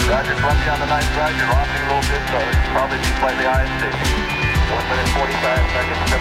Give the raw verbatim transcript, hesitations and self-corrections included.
Roger, Columbia on the ninth, Roger, lofting a little bit, so it'll probably be slightly high and safety. one minute forty-five seconds.